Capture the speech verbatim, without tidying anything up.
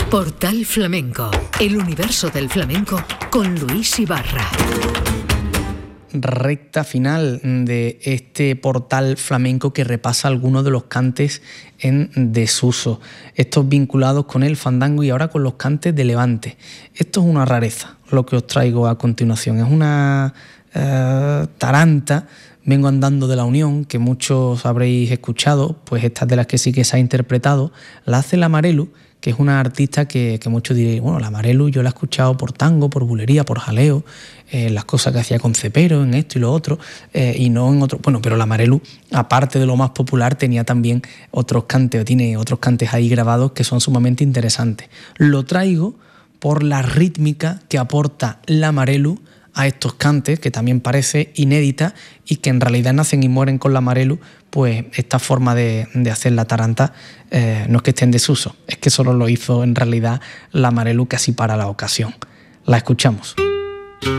Portal Flamenco, el universo del flamenco con Luis Ibarra. Recta final de este portal flamenco que repasa algunos de los cantes en desuso, estos vinculados con el fandango y ahora con los cantes de Levante. Esto es una rareza, lo que os traigo a continuación. Es una eh, taranta, Vengo andando de la Unión, que muchos habréis escuchado, pues esta es de las que sí que se ha interpretado. La hace la Marelu, que es una artista que, que muchos diréis, bueno, la Marelu yo la he escuchado por tango, por bulería, por jaleo, eh, las cosas que hacía con Cepero, en esto y lo otro, eh, y no en otro. Bueno, pero la Marelu, aparte de lo más popular, tenía también otros cantes, tiene otros cantes ahí grabados que son sumamente interesantes. Lo traigo por la rítmica que aporta la Marelu a estos cantes, que también parece inédita y que en realidad nacen y mueren con la Marelu. Pues esta forma de, de hacer la taranta eh, no es que esté en desuso, es que solo lo hizo en realidad la Marelu casi para la ocasión. La escuchamos.